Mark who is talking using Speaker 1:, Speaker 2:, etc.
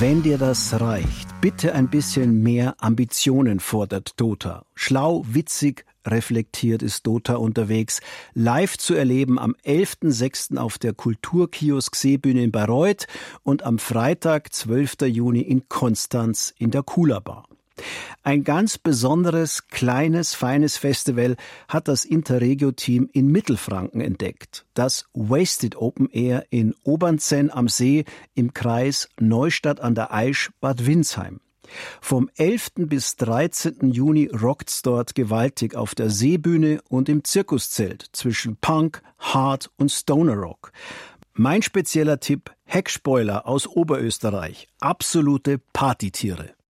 Speaker 1: Wenn dir das reicht, bitte ein bisschen mehr Ambitionen, fordert Dota. Schlau, witzig, reflektiert ist Dota unterwegs. Live zu erleben am 11.06. auf der Kulturkiosk Seebühne in Bayreuth und am Freitag, 12. Juni in Konstanz in der Kula Bar. Ein ganz besonderes, kleines, feines Festival hat das Interregio-Team in Mittelfranken entdeckt. Das Wasted Open Air in Obernzenn am See im Kreis Neustadt an der Aisch, Bad Windsheim. Vom 11. bis 13. Juni rockt's dort gewaltig auf der Seebühne und im Zirkuszelt zwischen Punk, Hard und Stoner Rock. Mein spezieller Tipp: Heckspoiler aus Oberösterreich. Absolute Partytiere.